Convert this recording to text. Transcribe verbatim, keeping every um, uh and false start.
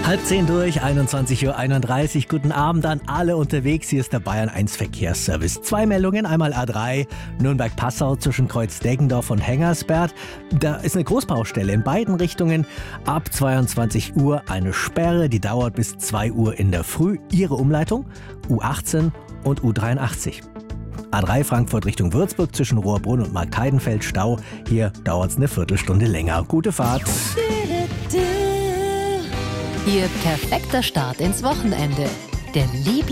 Halb zehn durch, einundzwanzig Uhr einunddreißig. Guten Abend an alle unterwegs. Hier ist der Bayern eins Verkehrsservice. Zwei Meldungen, einmal A drei, Nürnberg-Passau zwischen Kreuz-Deggendorf und Hengersberg. Da ist eine Großbaustelle in beiden Richtungen. Ab zweiundzwanzig Uhr eine Sperre, die dauert bis zwei Uhr in der Früh. Ihre Umleitung U achtzehn und U dreiundachtzig. A drei Frankfurt Richtung Würzburg zwischen Rohrbrunn und Markheidenfeld Stau. Hier dauert es eine Viertelstunde länger. Gute Fahrt. Ihr perfekter Start ins Wochenende. Der Liebling